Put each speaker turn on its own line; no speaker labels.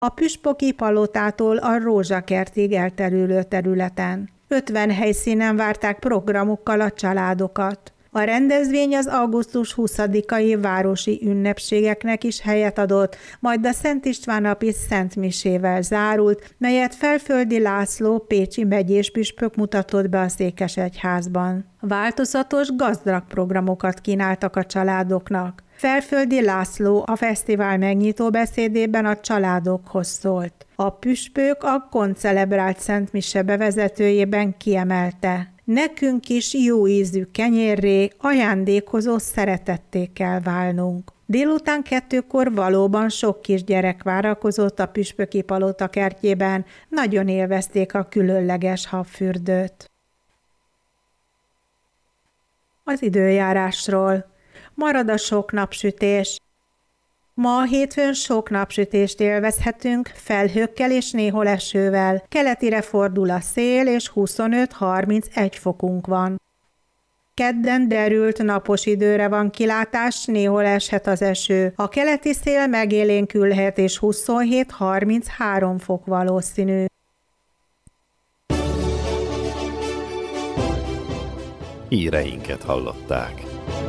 a Püspöki palotától a Rózsakertig elterülő területen. 50 helyszínen várták programokkal a családokat. A rendezvény az augusztus 20-ai városi ünnepségeknek is helyet adott, majd a Szent István napi Szent Misével zárult, melyet Felföldi László pécsi megyés püspök mutatott be a székesegyházban. Változatos, gazdag programokat kínáltak a családoknak. Felföldi László a fesztivál megnyitó beszédében a családokhoz szólt. A püspök a koncelebrált Szent Mise bevezetőjében kiemelte: nekünk is jó ízű kenyérré, ajándékozó szeretetté kell válnunk. Délután 2-kor valóban sok kisgyerek várakozott a püspöki palota kertjében, nagyon élvezték a különleges habfürdőt. Az időjárásról. Marad a sok napsütés. Ma hétfőn sok napsütést élvezhetünk, felhőkkel és néhol esővel. Keletire fordul a szél, és 25-31 fokunk van. Kedden derült napos időre van kilátás, néhol eshet az eső. A keleti szél megélénkülhet, és 27-33 fok valószínű.
Híreinket hallották.